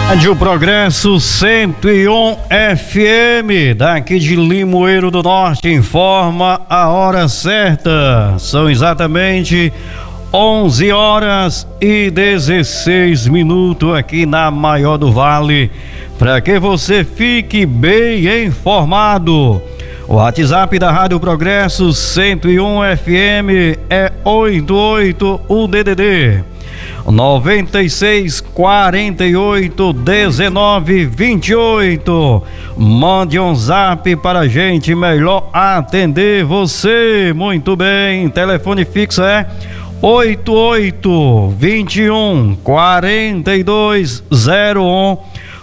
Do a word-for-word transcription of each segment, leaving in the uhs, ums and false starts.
Rádio Progresso cento e um F M, daqui de Limoeiro do Norte, informa a hora certa. São exatamente onze horas e dezesseis minutos aqui na Maior do Vale, para que você fique bem informado. O WhatsApp da Rádio Progresso cento e um F M é oito oito o D D D noventa e seis, quarenta e oito, dezenove, vinte e oito. Mande um zap para a gente melhor atender você. Muito bem, telefone fixo é oito oito, vinte e um, quarenta e dois, zero um,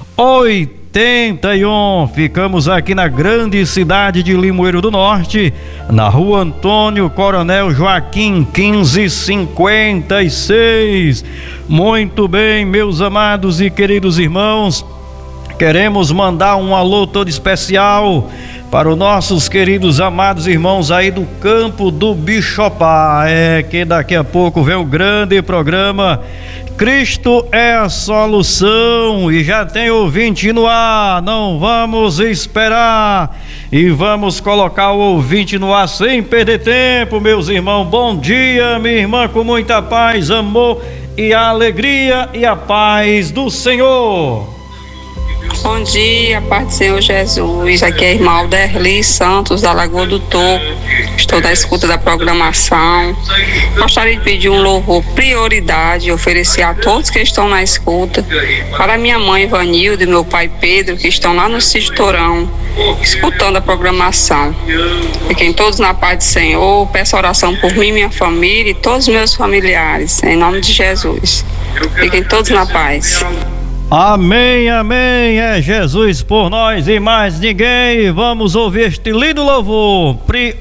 oitenta e um. Ficamos aqui na grande cidade de Limoeiro do Norte, na rua Antônio Coronel Joaquim quinze cinquenta e seis. Muito bem, meus amados e queridos irmãos, queremos mandar um alô todo especial para os nossos queridos amados irmãos aí do Campo do Bichopá. É que daqui a pouco vem o grande programa Cristo é a Solução, e já tem ouvinte no ar. Não vamos esperar e vamos colocar o ouvinte no ar sem perder tempo, meus irmãos. Bom dia, minha irmã, com muita paz, amor e a alegria e a paz do Senhor. Bom dia, paz do Senhor Jesus. Aqui é a irmã Alderli Santos, da Lagoa do Toco. Estou na escuta da programação. Gostaria de pedir um louvor prioridade, oferecer a todos que estão na escuta, para minha mãe Vanilda e meu pai Pedro, que estão lá no Sítio Torão, escutando a programação. Fiquem todos na paz do Senhor. Peço oração por mim, minha família e todos os meus familiares, em nome de Jesus. Fiquem todos na paz. Amém, amém, é Jesus por nós e mais ninguém. Vamos ouvir este lindo louvor,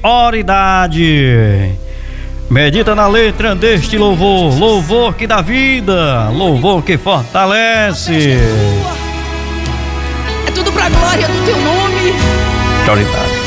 prioridade. Medita na letra deste louvor, louvor que dá vida, louvor que fortalece. É tudo pra glória do teu nome. Prioridade.